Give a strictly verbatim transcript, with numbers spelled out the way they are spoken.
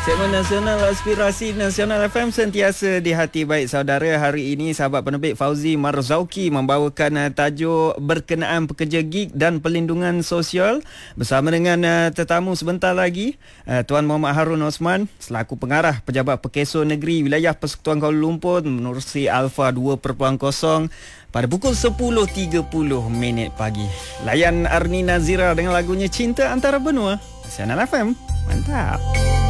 Segmen Nasional Aspirasi Nasional F M sentiasa di hati baik saudara. Hari ini sahabat penerbit Fauzi Marzauki membawakan uh, tajuk berkenaan pekerja gig dan perlindungan sosial bersama dengan uh, tetamu sebentar lagi, uh, Tuan Muhammad Harun Osman selaku pengarah Pejabat Perkeso Negeri Wilayah Persekutuan Kuala Lumpur menerusi Alpha dua titik kosong pada pukul sepuluh tiga puluh minit pagi. Layan Arni Nazira dengan lagunya Cinta Antara Benua. Nasional F M. Mantap.